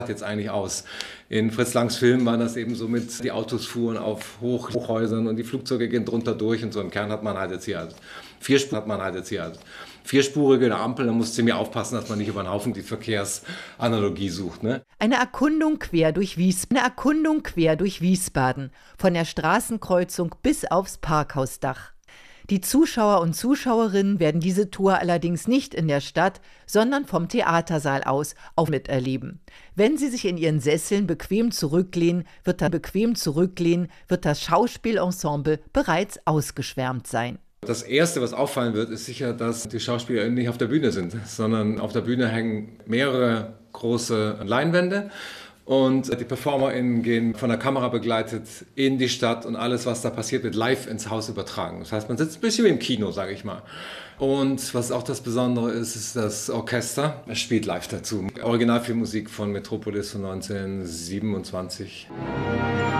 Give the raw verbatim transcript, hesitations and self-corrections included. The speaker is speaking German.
Jetzt eigentlich aus. In Fritz Langs Film war das eben so mit, die Autos fuhren auf Hoch Hochhäusern und die Flugzeuge gehen drunter durch und so. Im Kern hat man halt jetzt hier also Vierspur hat man halt jetzt hier also vierspurige Ampel, da muss du ziemlich aufpassen, dass man nicht über den Haufen die Verkehrsanalogie sucht. Ne? Eine Erkundung quer durch Wies- eine Erkundung quer durch Wiesbaden, von der Straßenkreuzung bis aufs Parkhausdach. Die Zuschauer und Zuschauerinnen werden diese Tour allerdings nicht in der Stadt, sondern vom Theatersaal aus auch miterleben. Wenn sie sich in ihren Sesseln bequem zurücklehnen, wird das bequem zurücklehnen, wird das Schauspielensemble bereits ausgeschwärmt sein. Das Erste, was auffallen wird, ist sicher, dass die Schauspieler nicht auf der Bühne sind, sondern auf der Bühne hängen mehrere große Leinwände. Und die PerformerInnen gehen von der Kamera begleitet in die Stadt und alles, was da passiert, wird live ins Haus übertragen. Das heißt, man sitzt ein bisschen wie im Kino, sage ich mal. Und was auch das Besondere ist, ist das Orchester. Es spielt live dazu. Originalfilmmusik von Metropolis von neunzehnhundertsiebenundzwanzig.